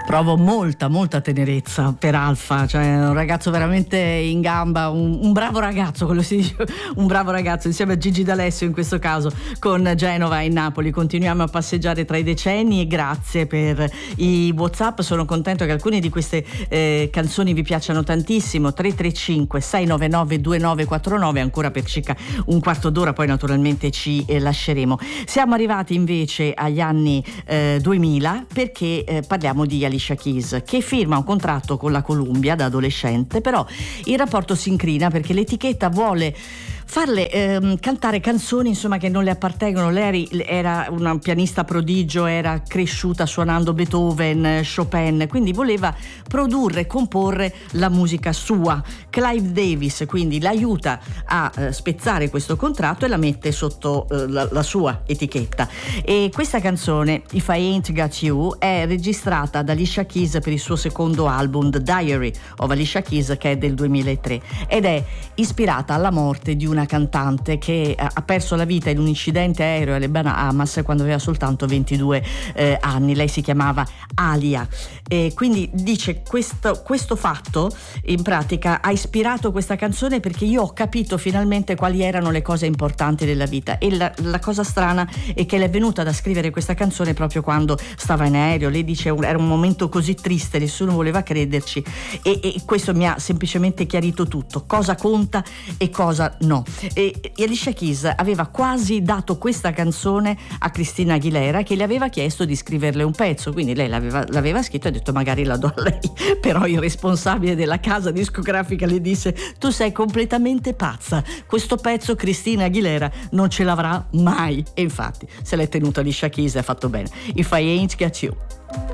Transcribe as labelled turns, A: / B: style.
A: Provo molta tenerezza per Alfa, cioè un ragazzo veramente in gamba, un bravo ragazzo, quello si dice, un bravo ragazzo, insieme a Gigi D'Alessio in questo caso, con Genova e Napoli. Continuiamo a passeggiare tra i decenni e grazie per i WhatsApp. Sono contento che alcune di queste canzoni vi piacciono tantissimo. 335 699 2949, ancora per circa un quarto d'ora, poi naturalmente ci lasceremo. Siamo arrivati invece agli anni 2000 perché parliamo di Alicia Keys, che firma un contratto con la Columbia da adolescente, però il rapporto si incrina perché l'etichetta vuole farle cantare canzoni insomma che non le appartengono. Lei era una pianista prodigio, era cresciuta suonando Beethoven, Chopin, quindi voleva produrre e comporre la musica sua. Clive Davis quindi l'aiuta a spezzare questo contratto e la mette sotto la sua etichetta, e questa canzone, If I Ain't Got You, è registrata da Alicia Keys per il suo secondo album, The Diary of Alicia Keys, che è del 2003, ed è ispirata alla morte di una cantante che ha perso la vita in un incidente aereo alle Bahamas quando aveva soltanto 22 anni. Lei si chiamava Alia, e quindi dice questo fatto in pratica ha ispirato questa canzone perché io ho capito finalmente quali erano le cose importanti della vita, e la cosa strana è che le è venuta da scrivere questa canzone proprio quando stava in aereo. Lei dice era un momento così triste, nessuno voleva crederci, e questo mi ha semplicemente chiarito tutto, cosa conta e cosa no. E Alicia Keys aveva quasi dato questa canzone a Christina Aguilera, che le aveva chiesto di scriverle un pezzo, quindi lei l'aveva scritto e ha detto magari la do a lei, però il responsabile della casa discografica le disse: tu sei completamente pazza, questo pezzo Christina Aguilera non ce l'avrà mai, e infatti se l'è tenuta Alicia Keys e ha fatto bene. If I Ain't Got You.